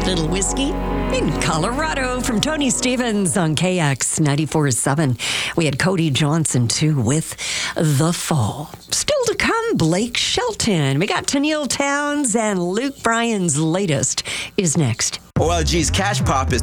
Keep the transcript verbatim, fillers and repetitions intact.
Little Whiskey in Colorado from Tony Stevens on K X ninety-four point seven. We had Cody Johnson, too, with The Fall. Still to come, Blake Shelton. We got Tennille Towns, and Luke Bryan's latest is next. O L G's Cash Pop is